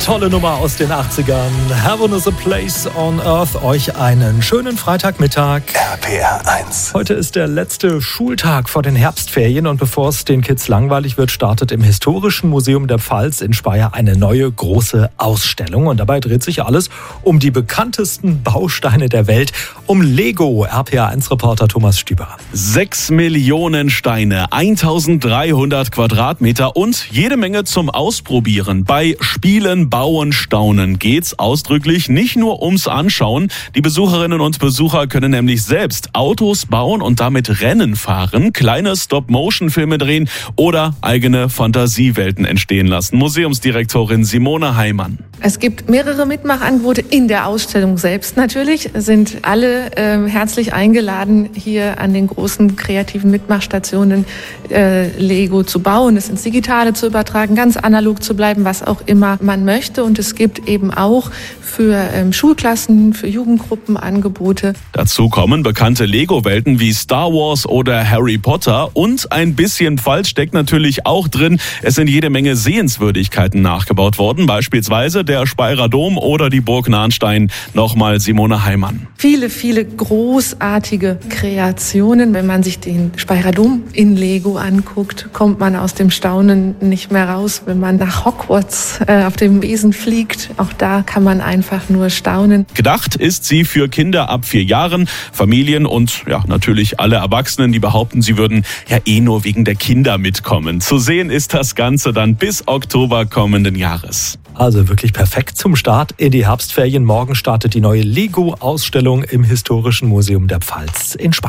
tolle Nummer aus den 80ern. Heaven is a Place on Earth. Euch einen schönen Freitagmittag. RPR 1. Heute ist der letzte Schultag vor den Herbstferien und bevor es den Kids langweilig wird, startet im Historischen Museum der Pfalz in Speyer eine neue große Ausstellung. Und dabei dreht sich alles um die bekanntesten Bausteine der Welt, um Lego. RPR 1-Reporter Thomas Stüber. 6 Millionen Steine, 1300 Quadratmeter und jede Menge zum Ausprobieren. Bei Spielen, Bauen, Staunen geht's ausdrücklich nicht nur ums Anschauen. Die Besucherinnen und Besucher können nämlich selbst Autos bauen und damit Rennen fahren, kleine Stop-Motion-Filme drehen oder eigene Fantasiewelten entstehen lassen. Museumsdirektorin Simone Heimann. Es gibt mehrere Mitmachangebote in der Ausstellung selbst natürlich. Sind alle herzlich eingeladen, hier an den großen kreativen Mitmachstationen Lego zu bauen, es ins Digitale zu übertragen, ganz analog zu bleiben, was auch immer man möchte. Und es gibt eben auch für Schulklassen, für Jugendgruppen Angebote. Dazu kommen bekannte Lego-Welten wie Star Wars oder Harry Potter. Und ein bisschen Pfalz steckt natürlich auch drin. Es sind jede Menge Sehenswürdigkeiten nachgebaut worden, beispielsweise der Speyerer Dom oder die Burg Nahnstein. Nochmal Simone Heimann. Viele, viele großartige Kreationen. Wenn man sich den Speyerer Dom in Lego anguckt, kommt man aus dem Staunen nicht mehr raus. Wenn man nach Hogwarts auf dem Besen fliegt, auch da kann man einfach nur staunen. Gedacht ist sie für Kinder ab 4 Jahren, Familien und ja natürlich alle Erwachsenen, die behaupten, sie würden ja nur wegen der Kinder mitkommen. Zu sehen ist das Ganze dann bis Oktober kommenden Jahres. Also wirklich perfekt zum Start in die Herbstferien. Morgen startet die neue Lego-Ausstellung im Historischen Museum der Pfalz in Speyer.